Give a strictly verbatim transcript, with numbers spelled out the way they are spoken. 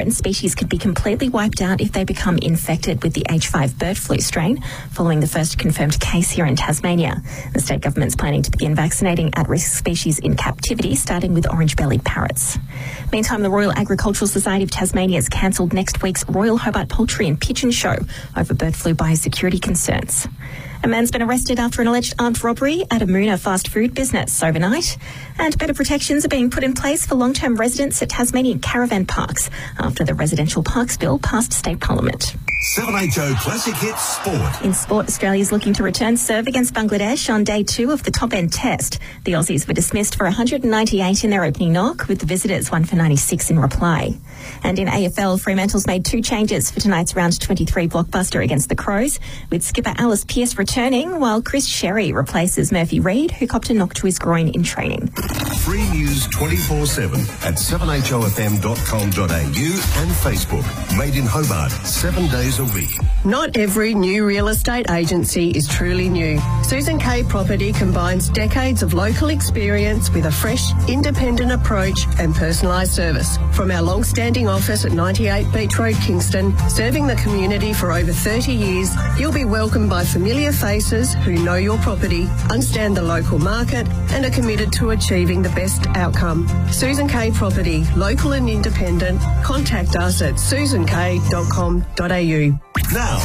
Species could be completely wiped out if they become infected with the H five bird flu strain, following the first confirmed case here in Tasmania. The state government's planning to begin vaccinating at-risk species in captivity, starting with orange-bellied parrots. Meantime, the Royal Agricultural Society of Tasmania has cancelled next week's Royal Hobart Poultry and Pigeon Show over bird flu biosecurity concerns. A man's been arrested after an alleged armed robbery at a Moona fast food business overnight. And better protections are being put in place for long-term residents at Tasmanian caravan parks after the Residential Parks Bill passed state parliament. seven H O Classic Hits Sport. In sport, Australia's looking to return serve against Bangladesh on day two of the top-end test. The Aussies were dismissed for one hundred ninety-eight in their opening knock, with the visitors one for ninety-six in reply. And in A F L, Fremantle's made two changes for tonight's round twenty-three blockbuster against the Crows, with skipper Alice Pearce returning, while Chris Sherry replaces Murphy Reid, who copped a knock to his groin in training. Free news twenty-four seven at seven h o f m dot com dot a u and Facebook. Made in Hobart, seven days a week. Not every new real estate agency is truly new. Susan K Property combines decades of local experience with a fresh, independent approach and personalised service. From our long-standing office at ninety-eight Beach Road, Kingston, serving the community for over thirty years, you'll be welcomed by familiar faces who know your property, understand the local market and are committed to achieving the best outcome. Susan K Property, local and independent. Contact us at susan k dot com dot a u. Now.